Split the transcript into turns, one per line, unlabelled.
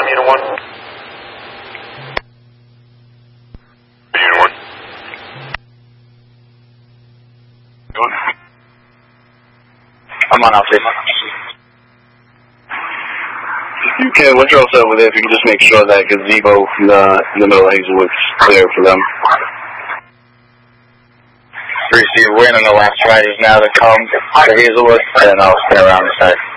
Unit 1. Unit 1.
I'm on outfit. Okay, what's your also over there? If you can just make sure that gazebo in the middle of Hazelwood's clear for them. Receive, we're in on the last riders now that come to Hazelwood, and I'll stay around the side.